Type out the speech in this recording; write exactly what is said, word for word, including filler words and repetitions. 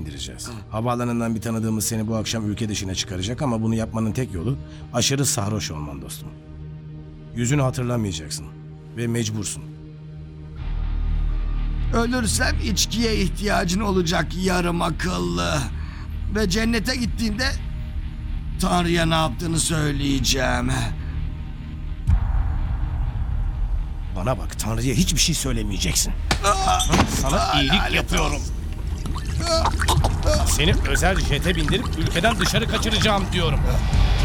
indireceğiz. Havaalanından bir tanıdığımız seni bu akşam ülke dışına çıkaracak ama bunu yapmanın tek yolu aşırı sarhoş olman dostum. Yüzünü hatırlamayacaksın ve mecbursun. Ölürsem içkiye ihtiyacın olacak yarım akıllı. Ve cennete gittiğimde Tanrı'ya ne yaptığını söyleyeceğim. Bana bak, Tanrı'ya hiçbir şey söylemeyeceksin. Sana iyilik yapıyorum. Seni özel jete bindirip ülkeden dışarı kaçıracağım diyorum.